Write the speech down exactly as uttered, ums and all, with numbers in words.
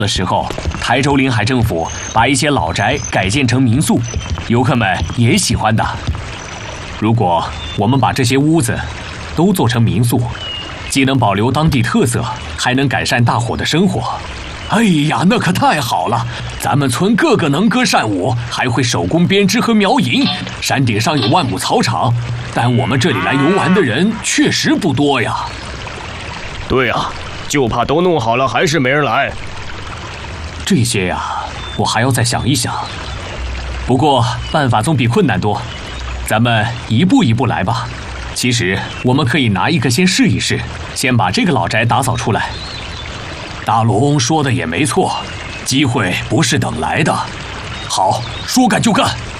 的时候，台州临海政府把一些老宅改建成民宿，游客们也喜欢的。如果我们把这些屋子都做成民宿，既能保留当地特色，还能改善大伙的生活。哎呀，那可太好了！咱们村个个能歌善舞，还会手工编织和苗银。山顶上有万亩草场，但我们这里来游玩的人确实不多呀。 对呀，就怕都弄好了还是没人来。 这些呀，我还要再想一想。不过办法总比困难多，咱们一步一步来吧。其实我们可以拿一个先试一试，先把这个老宅打扫出来。大龙说的也没错，机会不是等来的。好，说干就干。